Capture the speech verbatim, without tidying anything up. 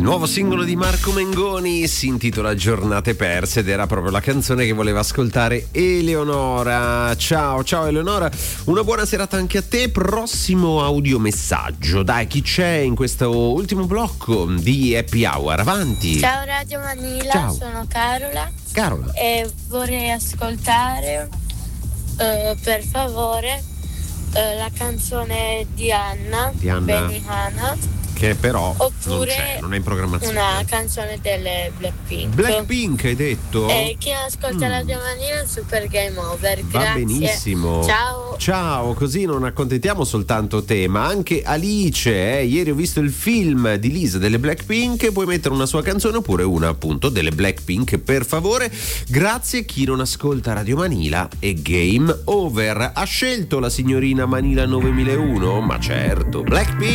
Nuovo singolo di Marco Mengoni si intitola Giornate perse ed era proprio la canzone che voleva ascoltare Eleonora. Ciao, ciao Eleonora, una buona serata anche a te. Prossimo audiomessaggio, dai, chi c'è in questo ultimo blocco di Happy Hour? Avanti. Ciao Radio Manila, Ciao. sono Carola. Carola. E vorrei ascoltare uh, per favore uh, la canzone di Anna, Di Anna. Benihana, Che però oppure non c'è, non è in programmazione. una canzone delle Blackpink. Blackpink hai detto? E chi ascolta Mm. Radio Manila il Super Game Over. Va Grazie. benissimo. Ciao. Ciao, così non accontentiamo soltanto te, ma anche Alice. Eh? Ieri ho visto il film di Lisa delle Blackpink. Puoi mettere una sua canzone oppure una appunto delle Blackpink, per favore. Grazie. Chi non ascolta Radio Manila è Game Over. Ha scelto la signorina Manila novemilauno? Ma certo, Blackpink.